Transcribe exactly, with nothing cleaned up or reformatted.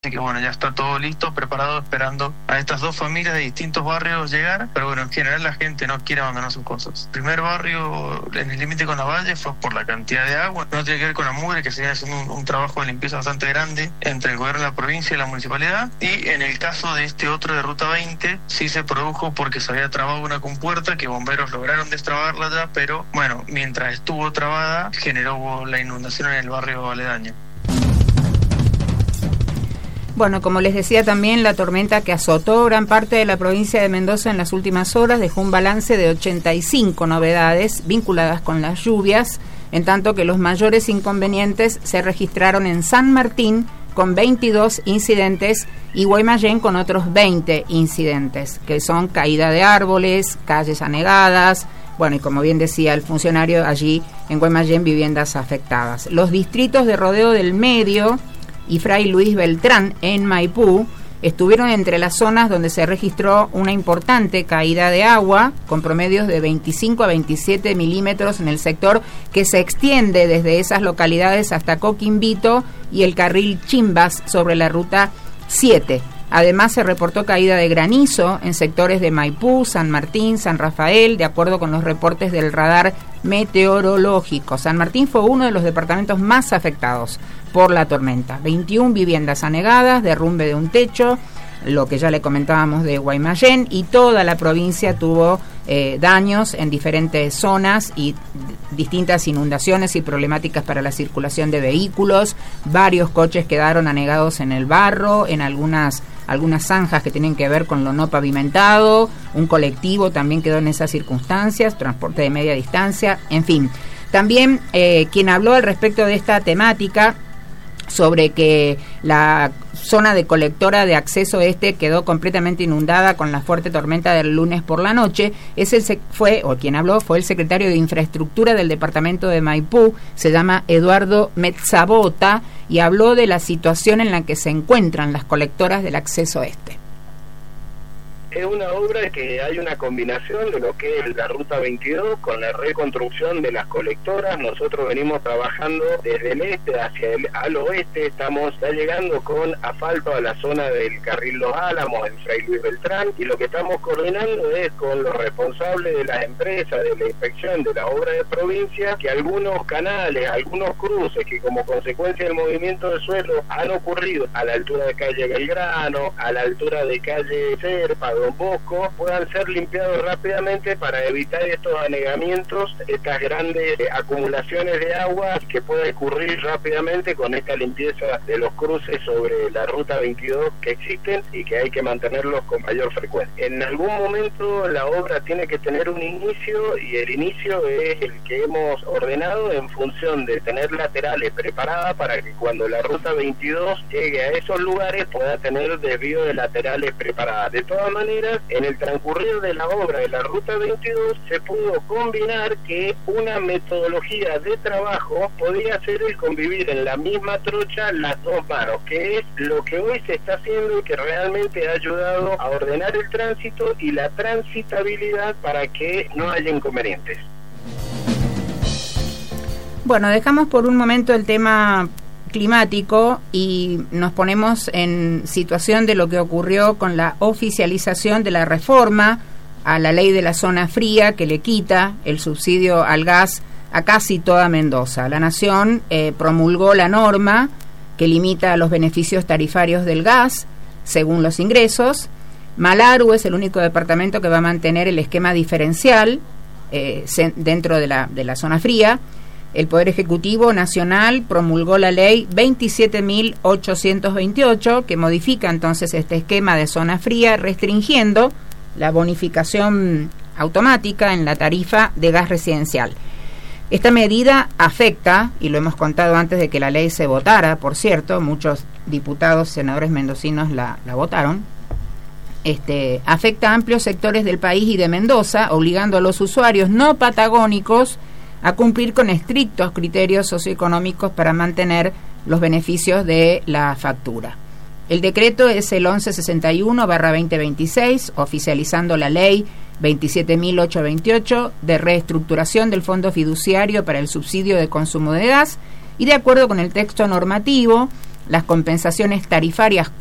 Así que bueno, ya está todo listo, preparado, esperando a estas dos familias de distintos barrios llegar, pero bueno, en general la gente no quiere abandonar sus cosas. El primer barrio en el límite con la Valle fue por la cantidad de agua, no tiene que ver con la mugre, que se viene haciendo un, un trabajo de limpieza bastante grande entre el gobierno de la provincia y la municipalidad, y en el caso de este otro de Ruta veinte, sí se produjo porque se había trabado una compuerta que bomberos lograron destrabarla ya, pero bueno, mientras estuvo trabada, generó la inundación en el barrio aledaño. Bueno, como les decía también, la tormenta que azotó gran parte de la provincia de Mendoza en las últimas horas dejó un balance de ochenta y cinco novedades vinculadas con las lluvias, en tanto que los mayores inconvenientes se registraron en San Martín con veintidós incidentes y Guaymallén con otros veinte incidentes, que son caída de árboles, calles anegadas, bueno, y como bien decía el funcionario, allí en Guaymallén viviendas afectadas. Los distritos de Rodeo del Medio y Fray Luis Beltrán en Maipú estuvieron entre las zonas donde se registró una importante caída de agua con promedios de veinticinco a veintisiete milímetros en el sector que se extiende desde esas localidades hasta Coquimbito y el carril Chimbas sobre la ruta siete. Además se reportó caída de granizo en sectores de Maipú, San Martín, San Rafael, de acuerdo con los reportes del radar meteorológico. San Martín fue uno de los departamentos más afectados por la tormenta. veintiuna viviendas anegadas, derrumbe de un techo, lo que ya le comentábamos de Guaymallén, y toda la provincia tuvo eh, daños en diferentes zonas y d- distintas inundaciones y problemáticas para la circulación de vehículos. Varios coches quedaron anegados en el barro, en algunas algunas zanjas que tienen que ver con lo no pavimentado, un colectivo también quedó en esas circunstancias, transporte de media distancia, en fin. También eh, quien habló al respecto de esta temática, sobre que la zona de colectora de acceso este quedó completamente inundada con la fuerte tormenta del lunes por la noche, es el fue, o quien habló, fue el secretario de Infraestructura del departamento de Maipú, se llama Eduardo Metzabota, y habló de la situación en la que se encuentran las colectoras del acceso este. Es una obra que hay una combinación de lo que es la Ruta veintidós con la reconstrucción de las colectoras. Nosotros venimos trabajando desde el este hacia el al oeste, estamos ya llegando con asfalto a la zona del Carril Los Álamos, en Fray Luis Beltrán, y lo que estamos coordinando es con los responsables de las empresas de la inspección de la obra de provincia, que algunos canales, algunos cruces que como consecuencia del movimiento del suelo han ocurrido a la altura de calle Belgrano, a la altura de calle Serpa, Don Bosco, puedan ser limpiados rápidamente para evitar estos anegamientos, estas grandes eh, acumulaciones de agua que pueda ocurrir rápidamente con esta limpieza de los cruces sobre la Ruta veintidós que existen y que hay que mantenerlos con mayor frecuencia. En algún momento la obra tiene que tener un inicio, y el inicio es el que hemos ordenado en función de tener laterales preparadas para que cuando la Ruta veintidós llegue a esos lugares pueda tener desvío de laterales preparadas. De todas maneras, en el transcurrir de la obra de la Ruta veintidós se pudo combinar que una metodología de trabajo podía ser el convivir en la misma trocha las dos manos, que es lo que hoy se está haciendo y que realmente ha ayudado a ordenar el tránsito y la transitabilidad para que no haya inconvenientes. Bueno, dejamos por un momento el tema climático y nos ponemos en situación de lo que ocurrió con la oficialización de la reforma a la ley de la zona fría que le quita el subsidio al gas a casi toda Mendoza. La Nación eh, promulgó la norma que limita los beneficios tarifarios del gas según los ingresos. Malaru es el único departamento que va a mantener el esquema diferencial eh, dentro de la, de la zona fría. El Poder Ejecutivo Nacional promulgó la ley veintisiete mil ochocientos veintiocho, que modifica entonces este esquema de zona fría, restringiendo la bonificación automática en la tarifa de gas residencial. Esta medida afecta, y lo hemos contado antes de que la ley se votara, por cierto, muchos diputados, senadores mendocinos la, la votaron, este, afecta a amplios sectores del país y de Mendoza, obligando a los usuarios no patagónicos a cumplir con estrictos criterios socioeconómicos para mantener los beneficios de la factura. El decreto es el once sesenta y uno barra veinte veintiséis, oficializando la ley veintisiete mil ochocientos veintiocho de reestructuración del Fondo Fiduciario para el Subsidio de Consumo de Gas, y de acuerdo con el texto normativo, las compensaciones tarifarias